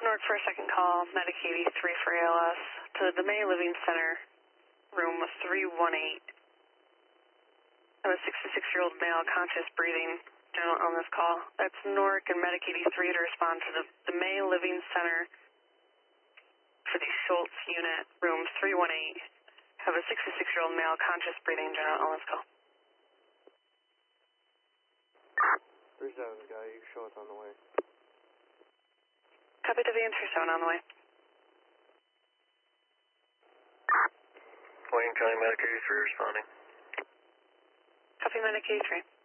North for a second call, Medic 83 for ALS, to the DeMay Living Center, room 318. I have a 66-year-old male, conscious breathing, general illness call. That's Nork and Medic 83 to respond to the DeMay Living Center for the Schultz unit, room 318. I have a 66-year-old male, conscious breathing, general illness call. 37 guy, you show us on the way. Copy to the answer 7 on the way. Wayne County Medic 83 responding. Copy Medic 83.